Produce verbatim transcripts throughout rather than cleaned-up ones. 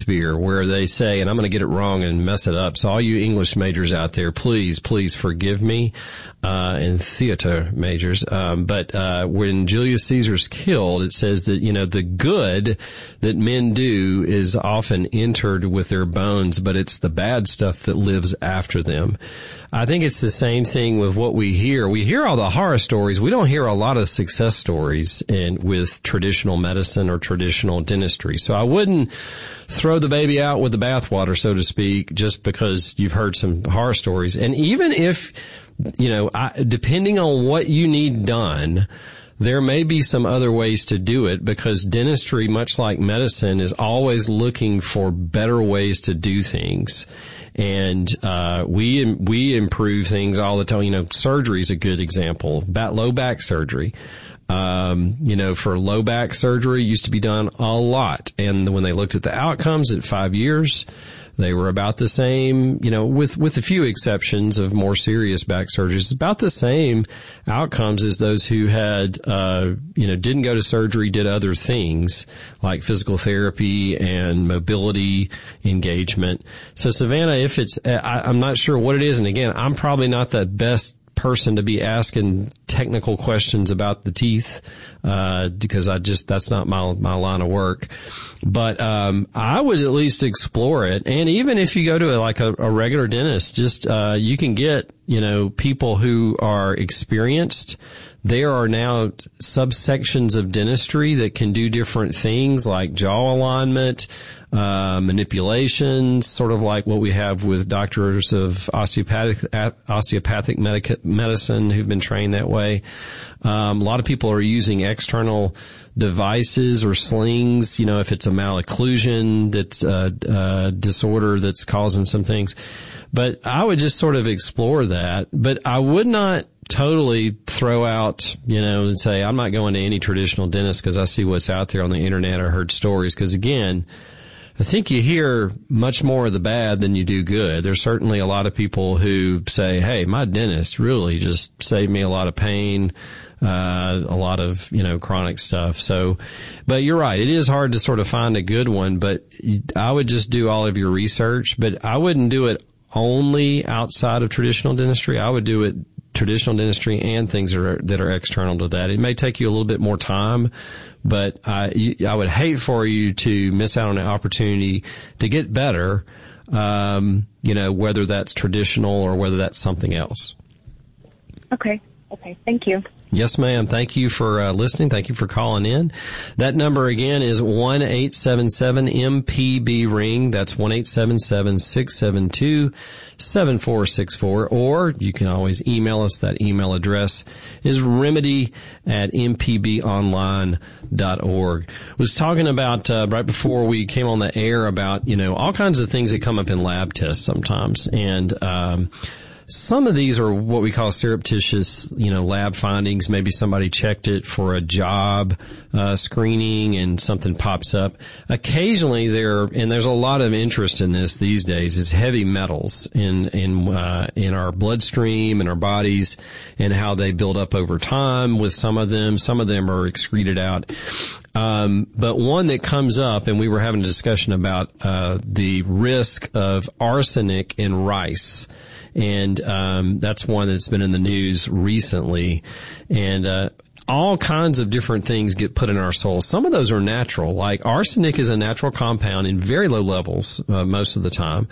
Shakespeare, where they say, and I'm going to get it wrong and mess it up. So all you English majors out there, please, please forgive me, uh, and theater majors. Um, but, uh, when Julius Caesar's killed, it says that, you know, the good that men do is often entered with their bones, but it's the bad stuff that lives after them. I think it's the same thing with what we hear. We hear all the horror stories. We don't hear a lot of success stories in, with traditional medicine or traditional dentistry. So I wouldn't throw the baby out with the bathwater, so to speak, just because you've heard some horror stories. And even if, you know, I, depending on what you need done, there may be some other ways to do it, because dentistry, much like medicine, is always looking for better ways to do things. And, uh, we, we improve things all the time. You know, surgery is a good example. Back, low back surgery. Um, you know, for low back surgery used to be done a lot. And when they looked at the outcomes at five years, they were about the same, you know, with, with a few exceptions of more serious back surgeries, about the same outcomes as those who had, uh, you know, didn't go to surgery, did other things like physical therapy and mobility engagement. So Savannah, if it's, I, I'm not sure what it is. And again, I'm probably not the best person to be asking technical questions about the teeth, uh, because I just, that's not my, my line of work. But, um, I would at least explore it. And even if you go to a, like a, a regular dentist, just, uh, you can get, you know, people who are experienced. There are now subsections of dentistry that can do different things like jaw alignment, uh, manipulations, sort of like what we have with doctors of osteopathic, osteopathic medica, medicine who've been trained that way. Um, a lot of people are using external devices or slings, you know, if it's a malocclusion that's a, a disorder that's causing some things. But I would just sort of explore that. But I would not totally throw out, you know, and say, I'm not going to any traditional dentist because I see what's out there on the internet or heard stories. Because again, I think you hear much more of the bad than you do good. There's certainly a lot of people who say, hey, my dentist really just saved me a lot of pain, uh, a lot of, you know, chronic stuff. So, but you're right. It is hard to sort of find a good one, but I would just do all of your research, but I wouldn't do it only outside of traditional dentistry. I would do it traditional dentistry and things that are, that are external to that. It may take you a little bit more time, but I, I would hate for you to miss out on an opportunity to get better, um, you know, whether that's traditional or whether that's something else. Okay. Okay. Thank you. Yes, ma'am. Thank you for uh, listening. Thank you for calling in. That number again is one eight seven seven M P B ring. That's one eight seven seven, six seven two, seven four six four. Or you can always email us. That email address is remedy at m p b online dot org. Was talking about, uh, right before we came on the air about, you know, all kinds of things that come up in lab tests sometimes. And, um, some of these are what we call surreptitious, you know, lab findings. Maybe somebody checked it for a job uh, screening and something pops up. Occasionally there, and there's a lot of interest in this these days, is heavy metals in in uh, in our bloodstream and our bodies and how they build up over time with some of them. Some of them are excreted out. Um, but one that comes up, and we were having a discussion about uh, the risk of arsenic in rice. And, um, that's one that's been in the news recently. And, uh, all kinds of different things get put in our soul. Some of those are natural, like arsenic is a natural compound in very low levels, uh, most of the time,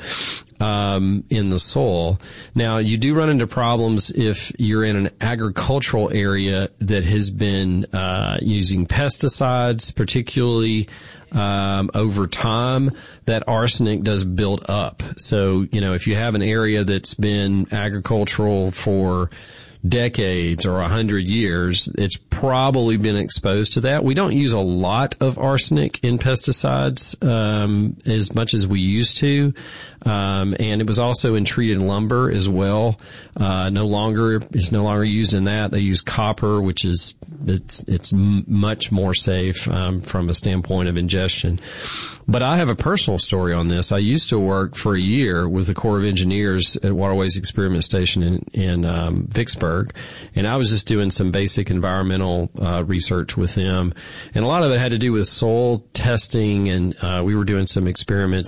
um, in the soil. Now, you do run into problems if you're in an agricultural area that has been, uh, using pesticides, particularly, um, over time, that arsenic does build up. So, you know, if you have an area that's been agricultural for decades or a hundred years, it's probably been exposed to that. We don't use a lot of arsenic in pesticides, um, as much as we used to. Um, and it was also in treated lumber as well. Uh, no longer, it's no longer used in that. They use copper, which is, it's, it's m- much more safe, um, from a standpoint of ingestion. But I have a personal story on this. I used to work for a year with the Corps of Engineers at Waterways Experiment Station in, in, um, Vicksburg. And I was just doing some basic environmental, uh, research with them. And a lot of it had to do with soil testing. And, uh, we were doing some experiments